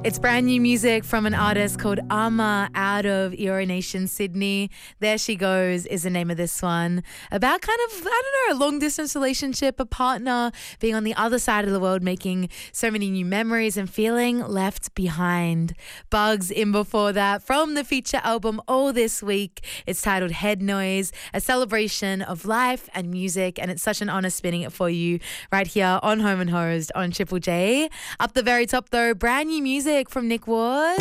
It's brand new music from an artist called Ama out of Eora Nation, Sydney. There She Goes is the name of this one. About kind of, a long distance relationship, a partner being on the other side of the world, making so many new memories and feeling left behind. Bugs in before that from the feature album All This Week. It's titled Head Noise, a celebration of life and music. And it's such an honor spinning it for you right here on Home and Hosed on Triple J. Up the very top though, brand new music from Nick Ward.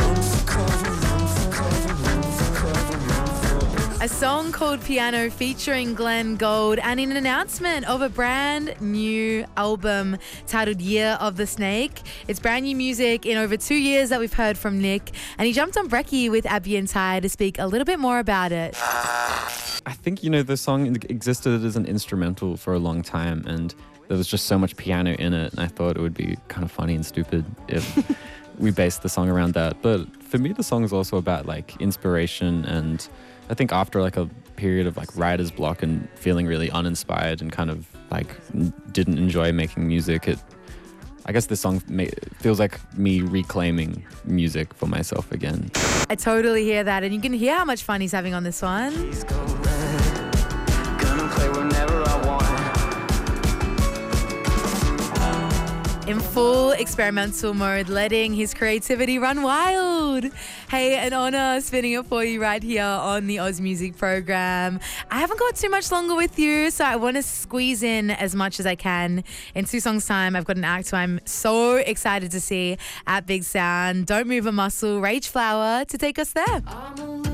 A song called Piano featuring Glenn Gould, and an announcement of a brand new album titled Year of the Snake. It's brand new music in over 2 years that we've heard from Nick, and he jumped on Brekkie with Abby and Ty to speak a little bit more about it. I think, the song existed as an instrumental for a long time, and there was just so much piano in it, and I thought it would be kind of funny and stupid if we based the song around that. But for me, the song is also about inspiration, and I think after a period of writer's block and feeling really uninspired and kind of didn't enjoy making music, I guess this song feels like me reclaiming music for myself again. I totally hear that, and you can hear how much fun he's having on this one. In full experimental mode, letting his creativity run wild. Hey, an honor spinning it for you right here on the Oz Music program. I haven't got too much longer with you, so I want to squeeze in as much as I can. In 2 songs' time, I've got an act who I'm so excited to see at Big Sound. Don't Move a Muscle, Rage Flower to take us there.